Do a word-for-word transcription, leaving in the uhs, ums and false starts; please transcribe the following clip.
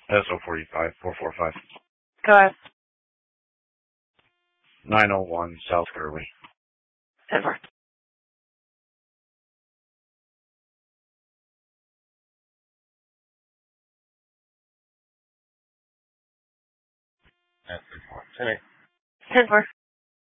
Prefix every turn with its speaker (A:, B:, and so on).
A: S O forty-five, four four five.
B: Go ahead.
A: nine oh one South Gurley.
B: ten four.
A: That's ten four. ten eight.
B: ten four.